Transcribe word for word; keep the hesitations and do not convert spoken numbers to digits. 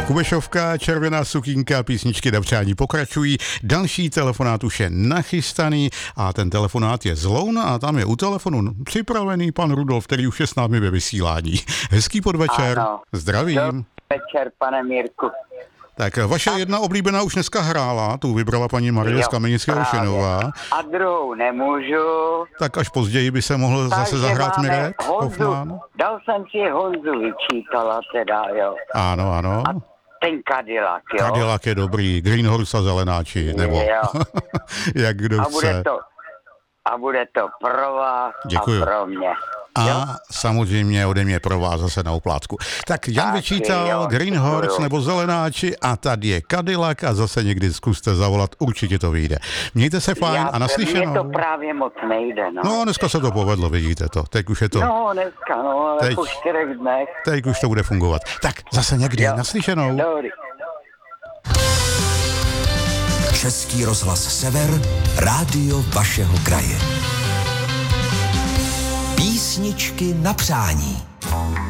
Kubešovka, Červená sukínka, písničky na přání pokračují. Další telefonát už je nachystaný a ten telefonát je z Louna a tam je u telefonu připravený pan Rudolf, který už je s námi ve vysílání. Hezký podvečer. Ano. Zdravím. Dobrý večer, pane Mírku. Tak vaše jedna oblíbená už dneska hrála, tu vybrala paní Marie jo, z Kamenického Šenova. A druhou nemůžu. Tak až později by se mohl Takže zase zahrát Mirek Honzu, Hoffman. dal jsem si Honzu vyčítala teda, jo. Ano, ano. A ten Cadillac, jo. Cadillac je dobrý, Greenhorse a Zelenáči, nebo jak kdo a chce. bude to, a bude to pro vás Děkuju. a pro mě. A jo? samozřejmě ode mě pro vás zase na oplátku. Tak Jan Tak vyčítal jo, Greenhorse děkuju. nebo Zelenáči a tady je Cadillac a zase někdy zkuste zavolat, určitě to vyjde. Mějte se fajn Já, a naslyšenou. mně to právě moc nejde, no. No, dneska se to povedlo, vidíte to. Teď už je to, No, dneska, no, ale Teď. po čtyřech dnech. teď už to bude fungovat. Tak zase někdy, Jo. naslyšenou. Dobrý. Český rozhlas Sever, rádio vašeho kraje. Písničky na přání.